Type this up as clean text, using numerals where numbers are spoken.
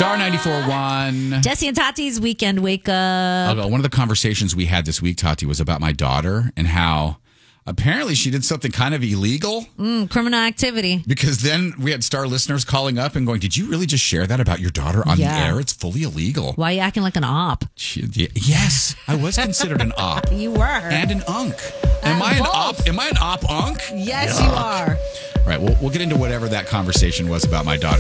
Star 94.1. Jesse and Tati's Weekend Wake Up. One of the conversations we had this week, Tati, was about my daughter and how apparently she did something kind of illegal. Criminal activity. Because then we had Star listeners calling up and going, did you really just share that about your daughter on the air? It's fully illegal. Why are you acting like an op? Yes, I was considered an op. You were. And an unk. Am I an op? Am I an op unk? Yes, you are. All right, we'll get into whatever that conversation was about my daughter.